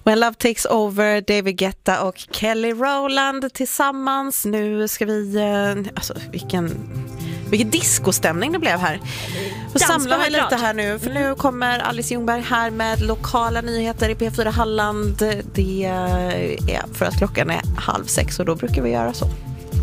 When Love Takes Over, David Guetta och Kelly Rowland tillsammans. Nu ska vi, alltså vilken discostämning det blev här. Och samlar vi lite här nu, för nu kommer Alice Ljungberg här med lokala nyheter i P4 Halland. Det är för att klockan är 5:30 och då brukar vi göra så.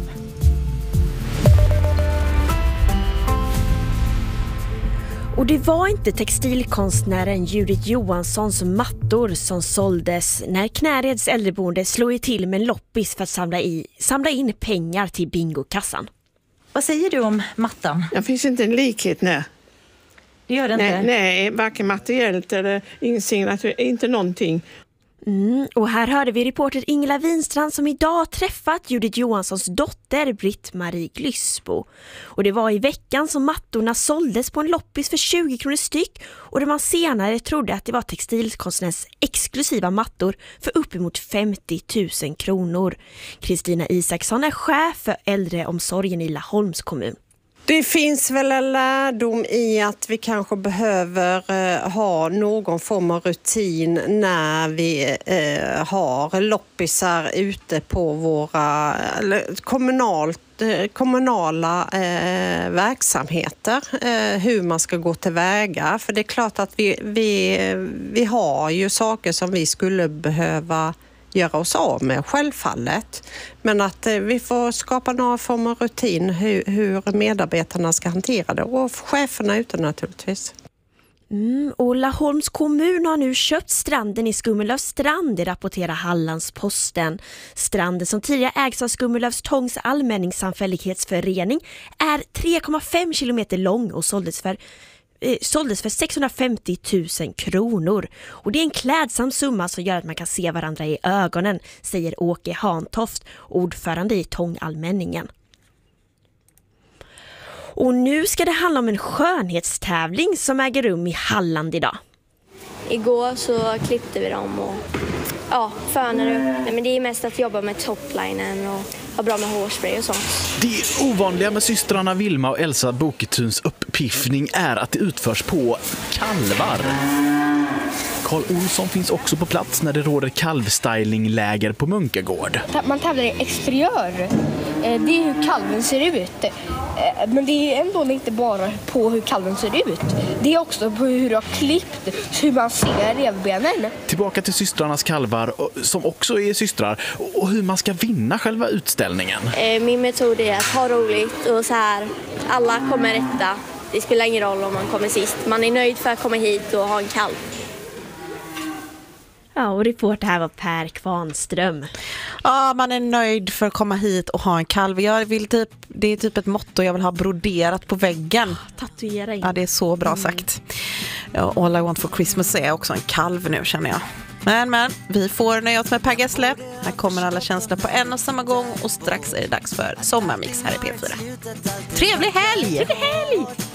Och det var inte textilkonstnären Judith Johanssons mattor som såldes när Knäreds äldreboende slog till med en loppis för att samla in pengar till bingokassan. Vad säger du om mattan? Det finns inte en likhet, nej. Det gör det inte? Nej, varken materiellt eller insignatur, inte någonting. Och här hörde vi reporter Ingela Winstrand som idag träffat Judith Johanssons dotter Britt-Marie Glysbo. Och det var i veckan som mattorna såldes på en loppis för 20 kronor styck och där man senare trodde att det var textilkonstnärens exklusiva mattor för uppemot 50 000 kronor. Kristina Isaksson är chef för äldreomsorgen i Laholms kommun. Det finns väl en lärdom i att vi kanske behöver ha någon form av rutin när vi har loppisar ute på våra kommunala verksamheter. Hur man ska gå tillväga. För det är klart att vi har ju saker som vi skulle behöva göra oss av med, självfallet. Men att vi får skapa några form av rutin hur medarbetarna ska hantera det. Och cheferna ute naturligtvis. Och Laholms kommun har nu köpt stranden i Skummelövs strand, det rapporterar Hallandsposten. Stranden som tidigare ägs av Skummelövs Tångs allmänningssamfällighetsförening är 3,5 kilometer lång och såldes för 650 000 kronor. Och det är en klädsam summa som gör att man kan se varandra i ögonen, säger Åke Hantoft, ordförande i Tångallmänningen. Och nu ska det handla om en skönhetstävling som äger rum i Halland idag. Igår så klippte vi dem och fönade upp. Nej, men det är mest att jobba med toplinen och ha bra med hårspray och sånt. Det ovanliga med systrarna Vilma och Elsa Boketuns uppiffning är att det utförs på kalvar. Carl Olsson finns också på plats när det råder kalvstylingläger på Munkagård. Man tävlar i exteriör. Det är hur kalven ser ut. Men det är ändå inte bara på hur kalven ser ut. Det är också på hur du har klippt, hur man ser revbenen. Tillbaka till systrarnas kalvar, som också är systrar, och hur man ska vinna själva utställningen. Min metod är att ha roligt och så här, alla kommer rätta. Det spelar ingen roll om man kommer sist. Man är nöjd för att komma hit och ha en kalv. Ja, och reporter här var Per Kvarnström. Ja, man är nöjd för att komma hit och ha en kalv. Det är typ ett motto jag vill ha broderat på väggen. Tatuera in. Ja, det är så bra sagt. Ja, All I Want for Christmas är också en kalv nu, känner jag. Men vi får nöja oss med Per Gessle. Här kommer alla tjänster på en och samma gång och strax är det dags för sommarmix här i P4. Trevlig helg! Trevlig helg!